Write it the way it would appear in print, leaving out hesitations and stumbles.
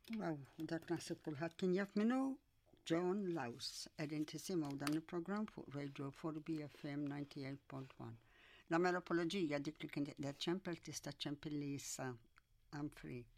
Wow, dak naħseb kulħadd kien jaf minnu John Laws qegħdin tisimgħu dan il-programm fuq Radio 4 FM 98.1. Nagħmel apoloġija dik li kien qiegħda ċempel tista' ċempilli issa I'm free.